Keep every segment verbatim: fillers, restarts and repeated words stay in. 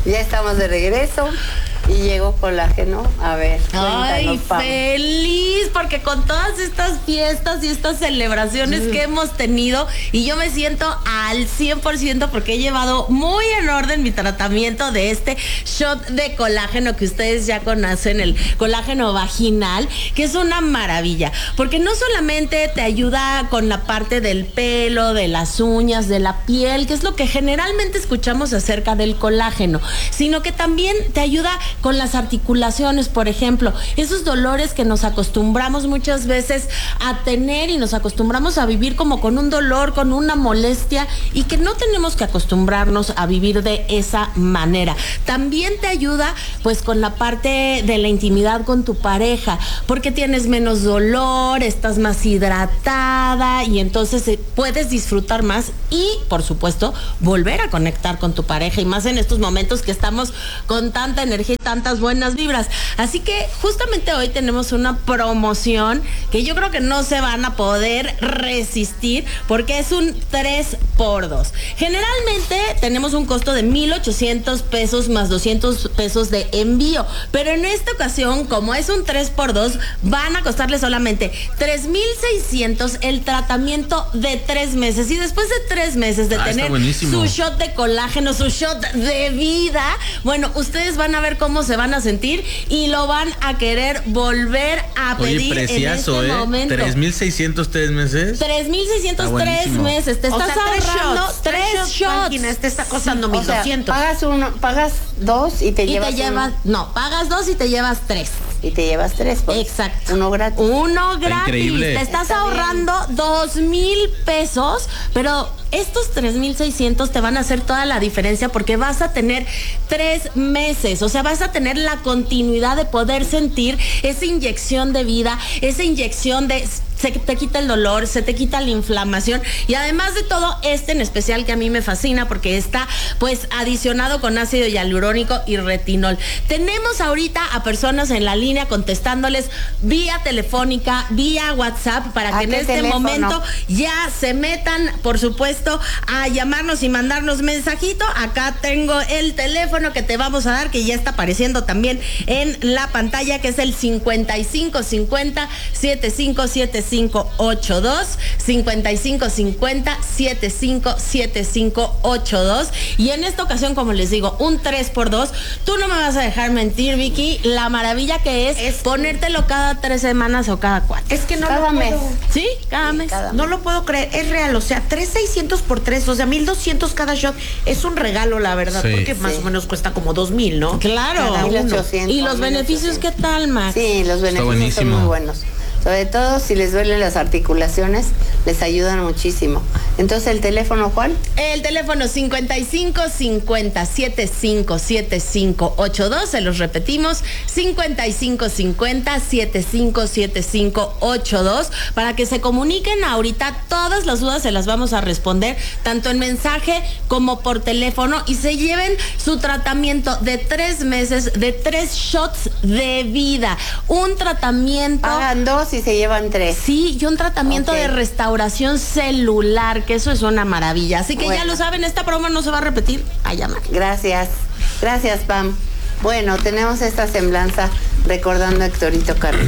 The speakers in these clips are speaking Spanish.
Ya estamos de regreso y llegó colágeno. A ver, ay, Pam. feliz, porque con todas estas fiestas y estas celebraciones mm. que hemos tenido, y yo me siento al cien por ciento porque he llevado muy en orden mi tratamiento de este shot de colágeno que ustedes ya conocen, el colágeno vaginal, que es una maravilla, porque no solamente te ayuda con la parte del pelo, de las uñas, de la piel, que es lo que generalmente escuchamos acerca del colágeno, sino que también te ayuda con las articulaciones, por ejemplo, esos dolores que nos acostumbramos muchas veces a tener y nos acostumbramos a vivir como con un dolor, con una molestia, y que no tenemos que acostumbrarnos a vivir de esa manera. También te ayuda pues con la parte de la intimidad con tu pareja, porque tienes menos dolor, estás más hidratada y entonces eh, puedes disfrutar más y, por supuesto, volver a conectar con tu pareja, y más en estos momentos que estamos con tanta energía y tantas buenas vibras. Así que justamente hoy tenemos una promoción que yo creo que no se van a poder resistir, porque es un tres por dos. Generalmente tenemos un costo de mil ochocientos pesos más doscientos pesos de envío, pero en esta ocasión, como es un tres por dos, van a costarle solamente tres mil seiscientos el tratamiento de tres meses, y después de tres meses de ah, tener su shot de colágeno, su shot de vida, bueno, ustedes van a ver cómo se van a sentir y lo van a querer volver a Oye, pedir precioso, en este ¿eh? momento. tres mil seiscientos tres meses. tres mil seiscientos tres meses. Te estás o sea, ahorrando tres, tres shots. shots. Máquinas, te está costando sí, mil doscientos. O sea, pagas uno, pagas dos y te y llevas te llevas, uno. no, pagas dos y te llevas tres. Y te llevas tres, pues. Exacto. Uno gratis. Uno gratis. Increíble. Te estás Está ahorrando bien. dos mil pesos, pero estos tres mil seiscientos te van a hacer toda la diferencia, porque vas a tener tres meses, o sea, vas a tener la continuidad de poder sentir esa inyección de vida, esa inyección de... se te quita el dolor, se te quita la inflamación, y además de todo, este en especial que a mí me fascina porque está pues adicionado con ácido hialurónico y retinol. Tenemos ahorita a personas en la línea contestándoles vía telefónica, vía WhatsApp, para que en este teléfono? momento ya se metan, por supuesto, a llamarnos y mandarnos mensajito. Acá tengo el teléfono que te vamos a dar, que ya está apareciendo también en la pantalla, que es el cincuenta y cinco cincuenta setenta y cinco setenta y cinco ochenta y dos, cincuenta y cinco cincuenta setenta y cinco setenta y cinco ochenta y dos. Y en esta ocasión, como les digo, un tres por dos. Tú no me vas a dejar mentir, Vicky, la maravilla que es, es ponértelo cada tres semanas o cada cuatro. Es que no cada lo mes. puedo. ¿Sí? Cada sí, mes. Cada no mes. Lo puedo creer, es real, o sea, tres mil seiscientos por tres, o sea, mil doscientos cada shot. Es un regalo, la verdad, sí, porque sí. más o menos cuesta como dos mil, ¿no? Claro. mil ochocientos, ¿Y los beneficios qué tal, Max? Sí, los beneficios son muy buenos. Sobre todo si les duelen las articulaciones, les ayudan muchísimo. Entonces, ¿el teléfono cuál? El teléfono cincuenta y cinco cincuenta setenta y cinco setenta y cinco ochenta y dos, se los repetimos, cincuenta y cinco cincuenta setenta y cinco setenta y cinco ochenta y dos, para que se comuniquen ahorita. Todas las dudas se las vamos a responder, tanto en mensaje como por teléfono, y se lleven su tratamiento de tres meses, de tres shots de vida. Un tratamiento... Pagan dos y se llevan tres. Sí, y un tratamiento okay. de restauración celular, que eso es una maravilla. Así que bueno, ya lo saben, esta promo no se va a repetir. A llamar. Gracias. Gracias, Pam. Bueno, tenemos esta semblanza recordando a Héctorito Carrillo.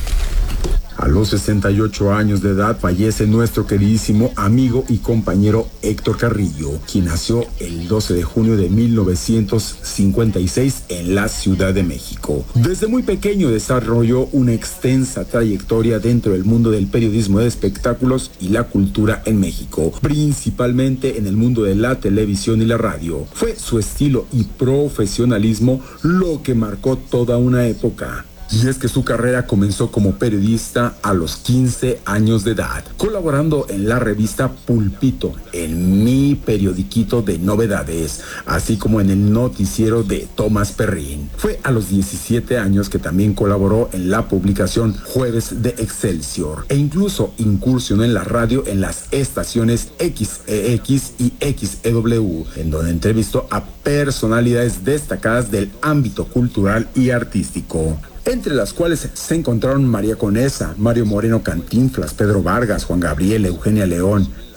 A los sesenta y ocho años de edad fallece nuestro queridísimo amigo y compañero Héctor Carrillo, quien nació el doce de junio de mil novecientos cincuenta y seis en la Ciudad de México. Desde muy pequeño desarrolló una extensa trayectoria dentro del mundo del periodismo de espectáculos y la cultura en México, principalmente en el mundo de la televisión y la radio. Fue su estilo y profesionalismo lo que marcó toda una época. Y es que su carrera comenzó como periodista a los quince años de edad, colaborando en la revista Pulpito, en Mi Periodiquito de Novedades, así como en el noticiero de Tomás Perrín. Fue a los diecisiete años que también colaboró en la publicación Jueves de Excelsior, e incluso incursionó en la radio en las estaciones X E X y X E W, en donde entrevistó a personalidades destacadas del ámbito cultural y artístico, entre las cuales se encontraron María Conesa, Mario Moreno Cantinflas, Pedro Vargas, Juan Gabriel, Eugenia León,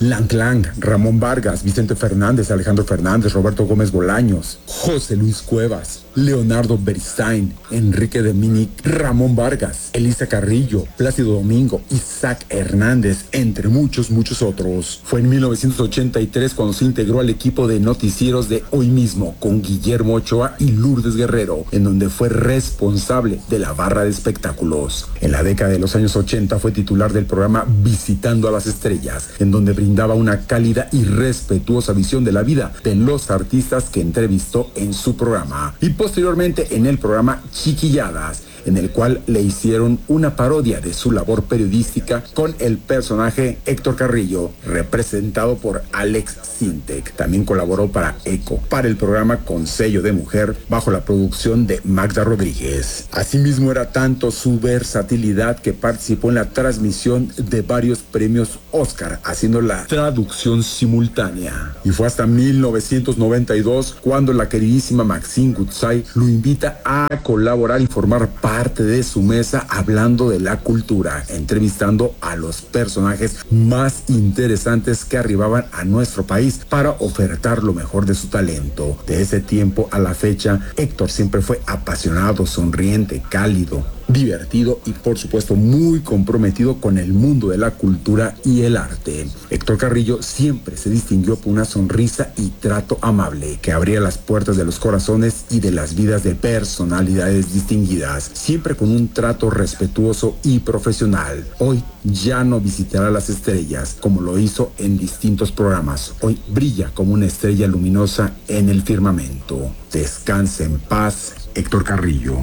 Lang Lang, Ramón Vargas, Vicente Fernández, Alejandro Fernández, Roberto Gómez Bolaños, José Luis Cuevas, Leonardo Beristain, Enrique Dominic, Ramón Vargas, Elisa Carrillo, Plácido Domingo, Isaac Hernández, entre muchos, muchos otros. Fue en mil novecientos ochenta y tres cuando se integró al equipo de noticieros de Hoy Mismo con Guillermo Ochoa y Lourdes Guerrero, en donde fue responsable de la barra de espectáculos. En la década de los años ochenta fue titular del programa Visitando a las Estrellas, en donde brindaba una cálida y respetuosa visión de la vida de los artistas que entrevistó en su programa. Y posteriormente en el programa Chiquilladas, en el cual le hicieron una parodia de su labor periodística con el personaje Héctor Carrillo, representado por Alex Sintek. También colaboró para Eco, para el programa Con Sello de Mujer, bajo la producción de Magda Rodríguez. Asimismo, era tanto su versatilidad que participó en la transmisión de varios premios Oscar, haciendo la traducción simultánea. Y fue hasta mil novecientos noventa y dos cuando la queridísima Maxine Goodside lo invita a colaborar y formar parte parte de su mesa hablando de la cultura, entrevistando a los personajes más interesantes que arribaban a nuestro país para ofertar lo mejor de su talento. De ese tiempo a la fecha, Héctor siempre fue apasionado, sonriente, cálido, divertido y por supuesto muy comprometido con el mundo de la cultura y el arte. Héctor Carrillo siempre se distinguió por una sonrisa y trato amable que abría las puertas de los corazones y de las vidas de personalidades distinguidas, siempre con un trato respetuoso y profesional. Hoy ya no visitará las estrellas como lo hizo en distintos programas. Hoy brilla como una estrella luminosa en el firmamento. Descanse en paz, Héctor Carrillo.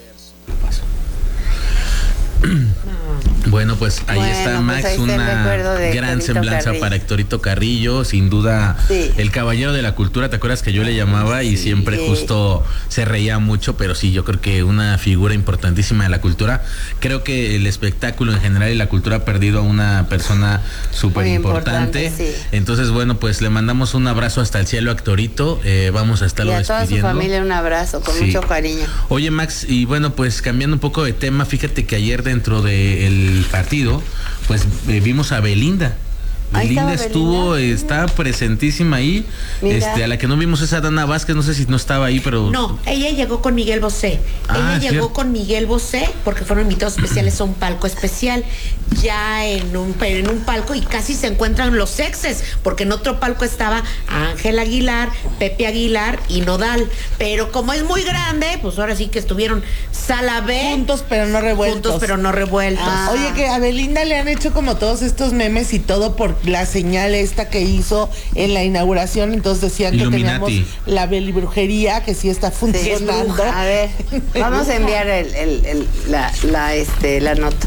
Bueno, pues ahí bueno, está Max, pues ahí una gran semblanza Carrillo. para Héctorito Carrillo, sin duda sí. El caballero de la cultura. ¿Te acuerdas que yo le llamaba y sí, siempre sí. justo se reía mucho? Pero sí, yo creo que una figura importantísima de la cultura. Creo que el espectáculo en general y la cultura ha perdido a una persona súper importante. Sí. Entonces, bueno, pues le mandamos un abrazo hasta el cielo a Héctorito. Eh, vamos a estarlo y a despidiendo. toda su familia un abrazo, con sí. mucho cariño. Oye, Max, y bueno, pues cambiando un poco de tema, fíjate que ayer dentro del partido, pues eh, vimos a Belinda. Belinda estuvo, Belinda. Está presentísima ahí. Mira. Este, a la que no vimos es a Dana Vázquez, no sé si no estaba ahí, pero. No, ella llegó con Miguel Bosé. Ah, ella llegó ¿cierto? con Miguel Bosé porque fueron invitados especiales a un palco especial. Ya en un, en un palco y casi se encuentran los exes, porque en otro palco estaba Ángel Aguilar, Pepe Aguilar y Nodal. Pero como es muy grande, pues ahora sí que estuvieron sala B. Juntos pero no revueltos. Juntos pero no revueltos. Ah. Oye, que a Belinda le han hecho como todos estos memes y todo por la señal esta que hizo en la inauguración. Entonces decían Illuminati. que teníamos la belibrujería que sí está funcionando. Sí, a ver, vamos a enviar el, el, el, la, la, este, la nota.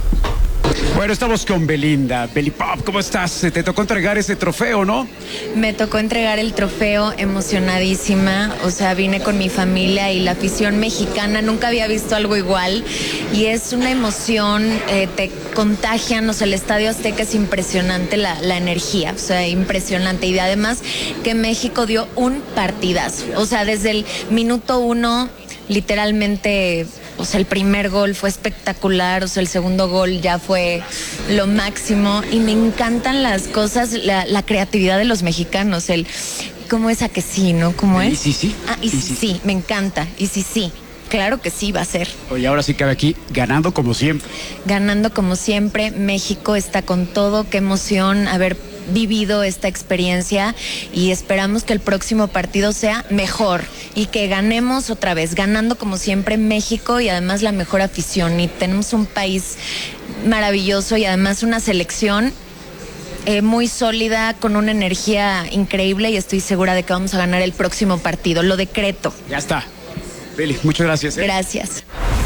Bueno, estamos con Belinda. Beli Pop, ¿cómo estás? Te tocó entregar ese trofeo, ¿no? Me tocó entregar el trofeo, emocionadísima. O sea, vine con mi familia y la afición mexicana. Nunca había visto algo igual. Y es una emoción, eh, te contagian. O sea, el Estadio Azteca es impresionante, la, la energía. O sea, impresionante. Y además que México dio un partidazo. O sea, desde el minuto uno, literalmente... O sea, el primer gol fue espectacular, o sea, el segundo gol ya fue lo máximo. Y me encantan las cosas, la, la creatividad de los mexicanos, el cómo es a que sí, ¿no? ¿Cómo es? Y sí, sí. Ah, y, y sí, sí, sí, me encanta. Y sí, sí. Claro que sí, va a ser. Oye, ahora sí cabe aquí, ganando como siempre. Ganando como siempre, México está con todo, qué emoción haber vivido esta experiencia y esperamos que el próximo partido sea mejor y que ganemos otra vez, ganando como siempre México y además la mejor afición. Y tenemos un país maravilloso y además una selección eh, muy sólida, con una energía increíble y estoy segura de que vamos a ganar el próximo partido, lo decreto. Ya está. Beli, muchas gracias. ¿eh? Gracias.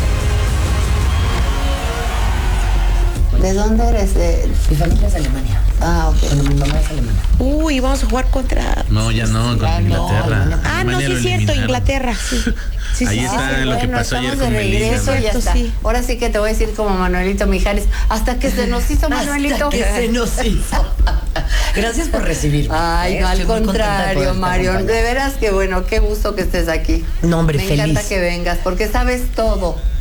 ¿De dónde eres? De... Mi familia es de Alemania. Ah, ok. Bueno, mi mamá es alemana. Uy, vamos a jugar contra... No, ya no, con Ah, Inglaterra. no. Ah, no, sí es cierto, Inglaterra, sí. Sí, Ahí sí, está sí, sí. lo que Bueno, pasó ayer estamos con de regreso, Belinda. ya está. Sí. Ahora sí que te voy a decir como Manuelito Mijares, hasta que se nos hizo Manuelito. Hasta que se nos hizo. Gracias por recibirme. Ay, ¿eh? no, al Estoy muy contenta de contrario, poderte Mario. acompañar. De veras que bueno, qué gusto que estés aquí. No, hombre, Me feliz. encanta que vengas, porque sabes todo.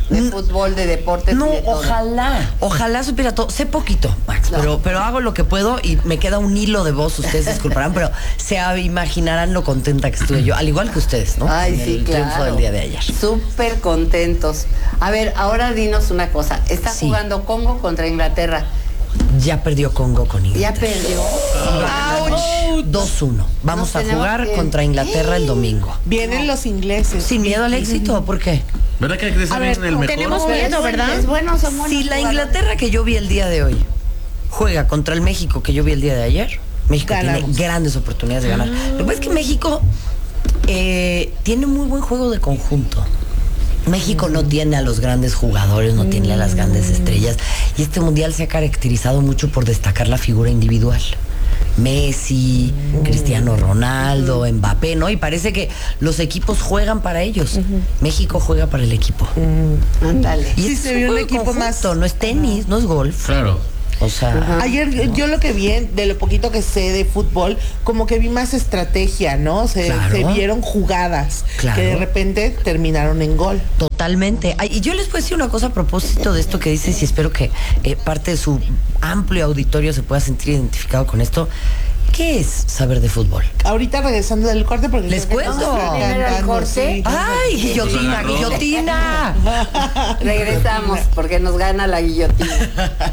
de mm. fútbol, de deportes. No, de todo. ojalá, ojalá supiera todo. Sé poquito, Max, no. pero, pero hago lo que puedo y me queda un hilo de voz, ustedes disculparán, pero se imaginarán lo contenta que estuve yo, al igual que ustedes, ¿no? Ay, en sí, el claro. triunfo del día de ayer. Súper contentos. A ver, ahora dinos una cosa. Está sí. jugando Congo contra Inglaterra. Ya perdió Congo con Inglaterra. Ya perdió. dos uno. Vamos Nos a jugar que... contra Inglaterra el domingo. Vienen los ingleses. Sin miedo al éxito, ¿por qué? ¿Verdad que a ver, el mejor? Tenemos miedo, ¿verdad? Es bueno, son buenos Si la jugadores. Inglaterra que yo vi el día de hoy juega contra el México que yo vi el día de ayer, México Ganamos. tiene grandes oportunidades de ganar. Lo que pasa es que México eh, tiene muy buen juego de conjunto. México no tiene a los grandes jugadores, no tiene a las grandes estrellas. Y este mundial se ha caracterizado mucho por destacar la figura individual. Messi, uh-huh. Cristiano Ronaldo, uh-huh. Mbappé, ¿no? Y parece que los equipos juegan para ellos. Uh-huh. México juega para el equipo. Uh-huh. Ándale. Y sí, se vio un equipo conjunto, más. No es tenis, no es golf. Claro. O sea, uh-huh. ayer no. yo lo que vi, de lo poquito que sé de fútbol, como que vi más estrategia, ¿no? Se, claro. se vieron jugadas claro. que de repente terminaron en gol. Totalmente. Ay, y yo les puedo decir una cosa a propósito de esto que dices y espero que eh, parte de su amplio auditorio se pueda sentir identificado con esto. ¿Qué es saber de fútbol? Ahorita regresando del corte porque les cuento. ¿El corte? Sí. Ay, guillotina, guillotina. Regresamos porque nos gana la guillotina.